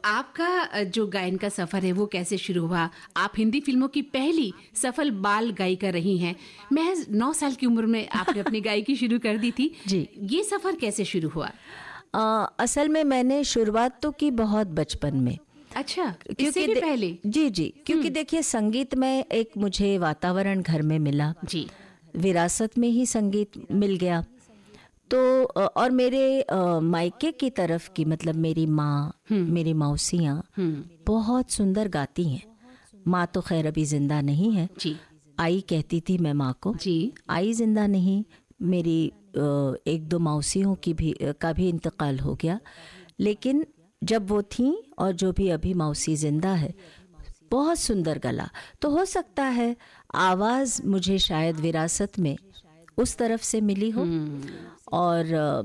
आपका जो गायन का सफर है वो कैसे शुरू हुआ? आप हिंदी फिल्मों की पहली सफल बाल गायिका रही हैं। महज 9 साल की उम्र में आपने अपनी गायकी शुरू कर दी थी। जी। ये सफर कैसे शुरू हुआ? असल में मैंने शुरुआत तो की बहुत बचपन में। अच्छा, इससे भी पहले? जी, क्योंकि देखिए संगीत में एक मुझे वातावरण घर में मिला जी, विरासत में ही संगीत मिल गया। तो और मेरे मायके की तरफ की मतलब मेरी माँ, मेरी मौसियाँ बहुत सुंदर गाती हैं। माँ तो खैर अभी जिंदा नहीं है जी। आई कहती थी मैं माँ को जी। आई जिंदा नहीं, मेरी 1-2 मौसियों का भी इंतकाल हो गया। लेकिन जब वो थी और जो भी अभी मौसी जिंदा है, बहुत सुंदर गला। तो हो सकता है आवाज़ मुझे शायद विरासत में उस तरफ से मिली हो। और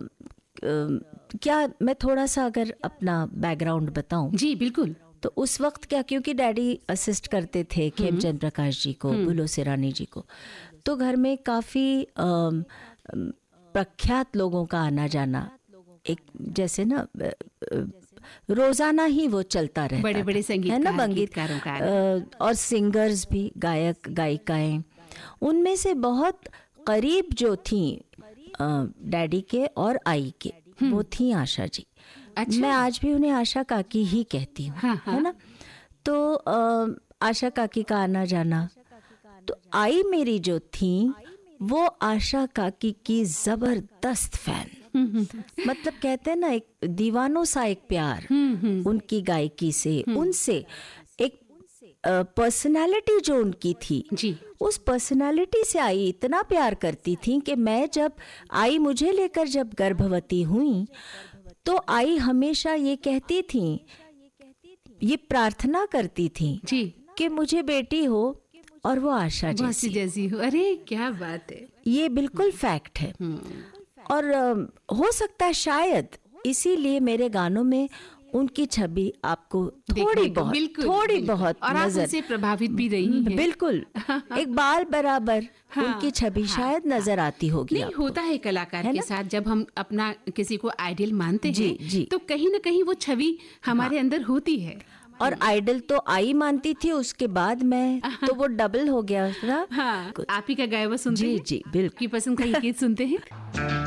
क्या मैं थोड़ा सा अगर अपना बैकग्राउंड बताऊं? जी बिल्कुल। तो उस वक्त क्या, क्योंकि डैडी असिस्ट करते थे खेमचंद प्रकाश जी को, बुलो सिरानी जी को, तो घर में काफ़ी प्रख्यात लोगों का आना जाना, एक जैसे ना रोजाना ही वो चलता रहता, बड़े बड़े संगीतकारों का और सिंगर्स भी, गायक गायिकाएं। उनमें से बहुत करीब जो थी डैडी के और आई के, वो थी आशा जी। अच्छा। मैं आज भी उन्हें आशा काकी ही कहती हूँ। हाँ, है ना। तो आशा काकी का आना जाना, तो आई मेरी जो थी वो आशा काकी की जबरदस्त फैन। मतलब कहते हैं ना, एक दीवानों सा एक प्यार उनकी गायकी से, उनसे एक पर्सनालिटी जो उनकी थी जी, उस पर्सनालिटी से आई इतना प्यार करती थी कि मैं जब आई मुझे लेकर जब गर्भवती हुई तो आई हमेशा ये कहती थी, ये प्रार्थना करती थी जी कि मुझे बेटी हो और वो आशा जैसी हो। अरे क्या बात है, ये बिल्कुल फैक्ट है। और हो सकता है शायद इसीलिए मेरे गानों में उनकी छवि आपको थोड़ी बहुत और आप उनसे प्रभावित भी रही हैं। बिल्कुल एक बाल बराबर उनकी छवि शायद नजर आती होगी। नहीं, होता है कलाकार के साथ, जब हम अपना किसी को आइडल मानते हैं जी। तो कहीं ना कहीं वो छवि हमारे अंदर होती है। और आइडल तो आई मानती थी, उसके बाद मैं तो वो डबल हो गया ना। आप ही का गाया हुआ सुनते हैं? जी बिल्कुल। की पसंद का ये गीत सुनते हैं।